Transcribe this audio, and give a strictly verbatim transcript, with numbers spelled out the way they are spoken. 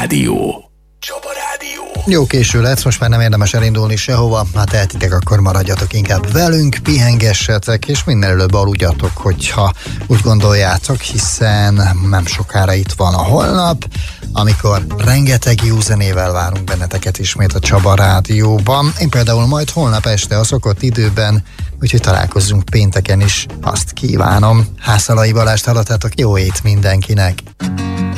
Rádió. Csaba Rádió. Jó késő lesz, most már nem érdemes elindulni sehova, ha tehetitek, akkor maradjatok inkább velünk, pihengessetek, és minél előbb aludjatok, hogyha úgy gondoljátok, hiszen nem sokára itt van a holnap, amikor rengeteg jó zenével várunk benneteket ismét a Csaba Rádióban. Én például majd holnap este a szokott időben, úgyhogy találkozzunk pénteken is, azt kívánom. Hászalai Balást hallottátok, jó ét mindenkinek!